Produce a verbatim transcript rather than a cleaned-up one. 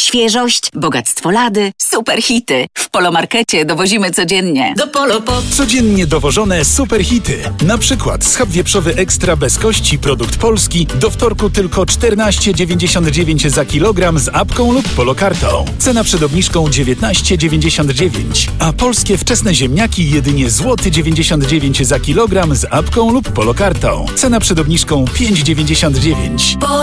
Świeżość, bogactwo lady, super hity. W Polomarkecie dowozimy codziennie. Do Polo po... Codziennie dowożone super hity. Na przykład schab wieprzowy ekstra bez kości, produkt polski, do wtorku tylko czternaście dziewięćdziesiąt dziewięć za kilogram z apką lub polokartą. Cena przed obniżką dziewiętnaście dziewięćdziesiąt dziewięć, a polskie wczesne ziemniaki jedynie złoty dziewięćdziesiąt dziewięć za kilogram z apką lub polokartą. Cena przed obniżką pięć dziewięćdziesiąt dziewięć.